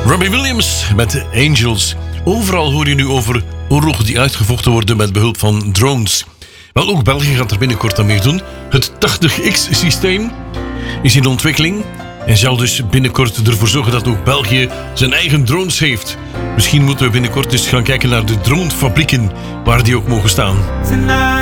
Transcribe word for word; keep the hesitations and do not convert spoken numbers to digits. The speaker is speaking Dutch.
Robbie Williams met Angels. Overal hoor je nu over oorlogen die uitgevochten worden met behulp van drones. Wel, ook België gaat er binnenkort aan mee doen. Het tachtig X systeem is in ontwikkeling en zal dus binnenkort ervoor zorgen dat ook België zijn eigen drones heeft. Misschien moeten we binnenkort eens gaan kijken naar de dronefabrieken waar die ook mogen staan.